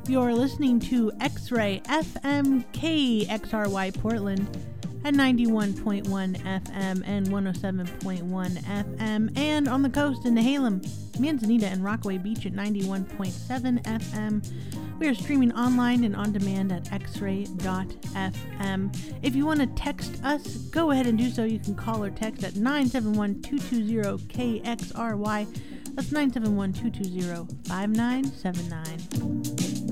You're listening to X-Ray FM KXRY Portland at 91.1 FM and 107.1 FM, and on the coast in Nehalem, Manzanita, and Rockaway Beach at 91.7 FM. We are streaming online and on demand at xray.fm. If you want to text us, go ahead and do so. You can call or text at 971-220-KXRY. That's 971-220-5979.